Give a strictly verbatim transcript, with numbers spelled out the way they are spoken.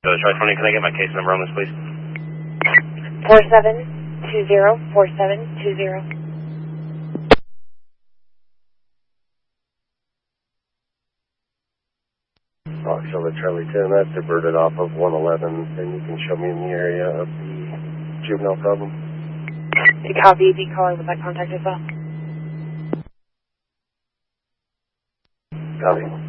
So, Charlie twenty, can I get my case number on this, please? four seven two zero, four seven two zero. Foxtrot Charlie ten, that's diverted off of one eleven, and you can show me in the area of the juvenile problem. Copy, the caller with that contact as well. Copy.